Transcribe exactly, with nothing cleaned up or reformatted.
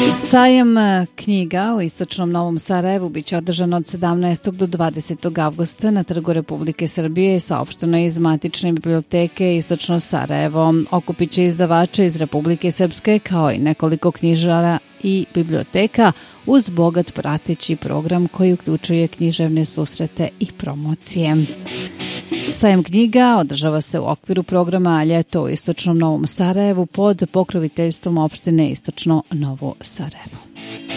Sajam knjiga u Istočnom Novom Sarajevu biće održan od sedamnaestog do dvadesetog avgusta na Trgu Republike Srbije, saopšteno iz Matične biblioteke Istočno Sarajevo. Okupit će izdavače iz Republike Srpske kao i nekoliko knjižara i biblioteka uz bogat prateći program koji uključuje književne susrete i promocije. Sajam knjiga održava se u okviru programa Ljeto u Istočnom Novom Sarajevu pod pokroviteljstvom opštine Istočno Novo Sarajevo.